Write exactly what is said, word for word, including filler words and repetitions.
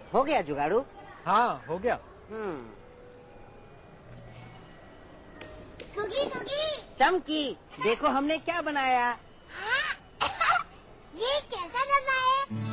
हो गया जुगाड़ू? हाँ हो गया। हम्म। Cookie cookie. चमकी, देखो हमने क्या बनाया। हाँ? ये कैसा डब्बा है?